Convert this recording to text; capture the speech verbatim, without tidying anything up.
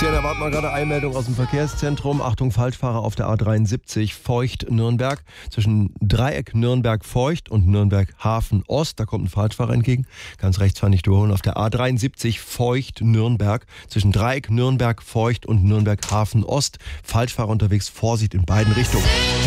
Ja, da warten wir gerade Einmeldung aus dem Verkehrszentrum. Achtung, Falschfahrer auf der A dreiundsiebzig Feucht-Nürnberg. Zwischen Dreieck Nürnberg-Feucht und Nürnberg-Hafen-Ost. Da kommt ein Falschfahrer entgegen. Ganz rechts fahren nicht überholen. Auf der A dreiundsiebzig Feucht-Nürnberg. Zwischen Dreieck Nürnberg-Feucht und Nürnberg-Hafen-Ost. Falschfahrer unterwegs. Vorsicht in beiden Richtungen.